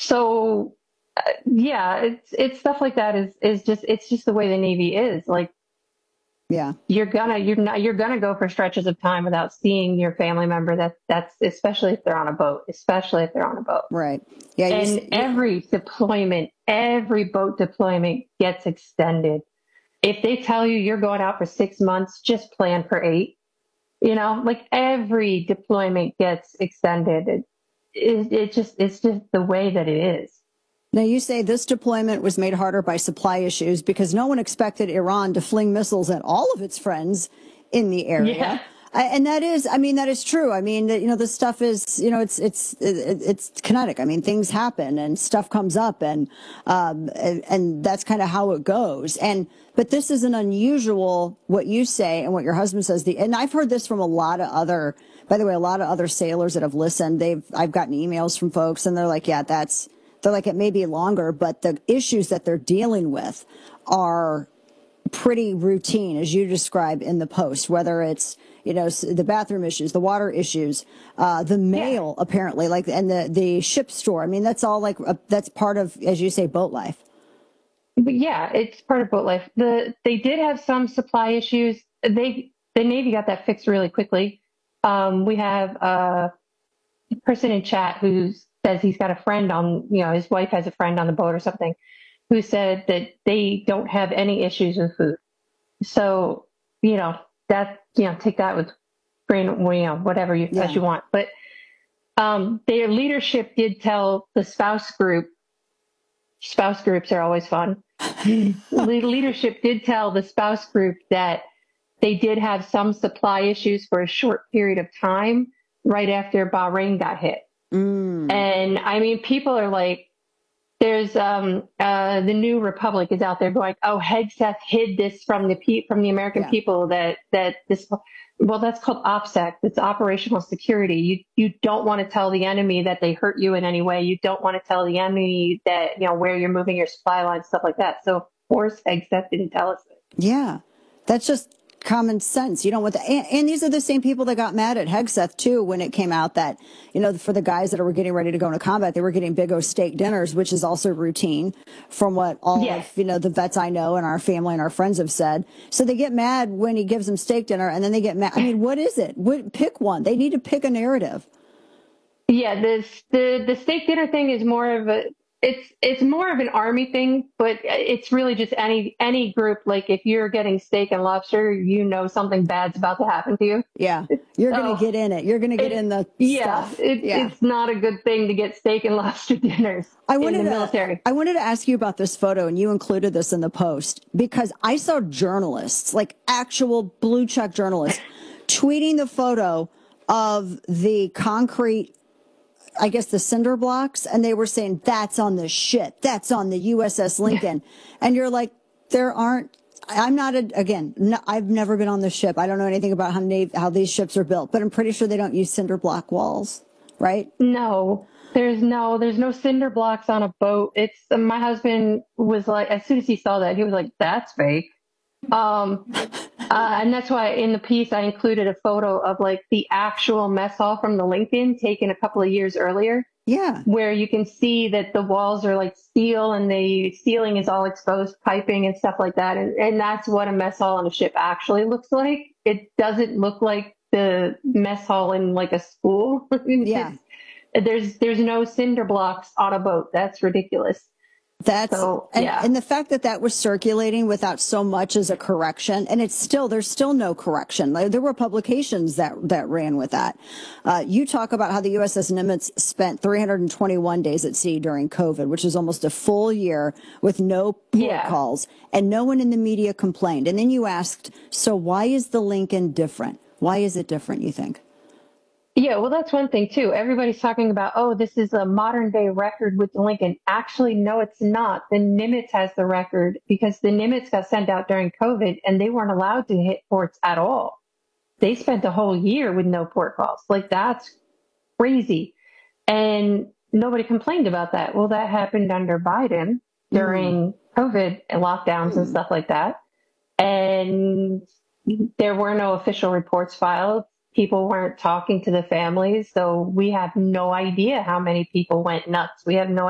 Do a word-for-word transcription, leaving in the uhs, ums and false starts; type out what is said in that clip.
So uh, yeah, it's it's stuff like that is is just it's just the way the Navy is. Like Yeah. you're gonna you're not you're gonna go for stretches of time without seeing your family member. That that's especially if they're on a boat, especially if they're on a boat. Right. Yeah. You, And you every deployment, every boat deployment gets extended. If they tell you you're going out for six months, just plan for eight. You know, like every deployment gets extended. It, it, it just it's just the way that it is. Now, you say this deployment was made harder by supply issues because no one expected Iran to fling missiles at all of its friends in the area. Yeah. I, and that is, I mean, that is true. I mean, you know, this stuff is, you know, it's, it's, it's kinetic. I mean, things happen and stuff comes up and, um, and, and that's kind of how it goes. And, but this is an unusual, what you say and what your husband says. The, and I've heard this from a lot of other, by the way, a lot of other sailors that have listened. They've, I've gotten emails from folks and they're like, yeah, that's, they're like, it may be longer, but the issues that they're dealing with are pretty routine, as you describe in the post, whether it's, you know, the bathroom issues, the water issues, uh, the mail, yeah. apparently, like, and the, the ship store. I mean, that's all like, a, that's part of, as you say, boat life. But yeah, it's part of boat life. The they did have some supply issues. They the Navy got that fixed really quickly. Um, we have a person in chat who's says he's got a friend on, you know, his wife has a friend on the boat or something who said that they don't have any issues with food. So, you know, that, you know, take that with grain, you know, whatever you, yeah. as you want. But um, their leadership did tell the spouse group, spouse groups are always fun. The leadership did tell the spouse group that they did have some supply issues for a short period of time right after Bahrain got hit. Mm. And I mean, people are like, there's um, uh, the New Republic is out there going, oh, Hegseth hid this from the pe- from the American yeah. people that that this, well, that's called OPSEC. It's operational security. You you don't want to tell the enemy that they hurt you in any way. You don't want to tell the enemy that, you know, where you're moving your supply lines, stuff like that. So of course, Hegseth didn't tell us it. Yeah, that's just common sense. You don't want the, and, and these are the same people that got mad at Hegseth too when it came out that, you know, for the guys that were getting ready to go into combat, they were getting big O steak dinners, which is also routine from what all yes. of, you know, the vets I know and our family and our friends have said. So they get mad when he gives them steak dinner and then they get mad. I mean, what is it? What, pick one. They need to pick a narrative. Yeah, this the the steak dinner thing is more of a it's it's more of an army thing, but it's really just any any group. Like if you're getting steak and lobster, you know something bad's about to happen to you. Yeah, you're so, gonna get in it. You're gonna get it, in the yeah, stuff. it, yeah. It's not a good thing to get steak and lobster dinners I wanted in the to, military. I wanted to ask you about this photo, and you included this in the post because I saw journalists, like actual blue check journalists, tweeting the photo of the concrete, I guess the cinder blocks, and they were saying that's on the ship, that's on the U S S Lincoln. And you're like, there aren't, I'm not, a, again, no, I've never been on the ship. I don't know anything about how, Navy, how these ships are built, but I'm pretty sure they don't use cinder block walls, right? No, there's no, there's no cinder blocks on a boat. It's, uh, my husband was like, as soon as he saw that, he was like, that's fake. Um, uh, and that's why in the piece I included a photo of like the actual mess hall from the Lincoln taken a couple of years earlier. Yeah. Where you can see that the walls are like steel and the ceiling is all exposed piping and stuff like that. And, and that's what a mess hall on a ship actually looks like. It doesn't look like the mess hall in like a school. Yeah. There's, there's no cinder blocks on a boat. That's ridiculous. That's so, and, yeah. and the fact that that was circulating without so much as a correction, and it's still there's still no correction. Like, there were publications that that ran with that. Uh, you talk about how the U S S Nimitz spent three hundred twenty-one days at sea during COVID, which is almost a full year with no port yeah. calls, and no one in the media complained. And then you asked, so why is the Lincoln different? Why is it different, you think? Yeah, well, that's one thing, too. Everybody's talking about, oh, this is a modern day record with the Lincoln. Actually, no, it's not. The Nimitz has the record because the Nimitz got sent out during COVID and they weren't allowed to hit ports at all. They spent a whole year with no port calls. Like, that's crazy. And nobody complained about that. Well, that happened under Biden during mm. COVID and lockdowns mm. and stuff like that. And there were no official reports filed. People weren't talking to the families, so we have no idea how many people went nuts. We have no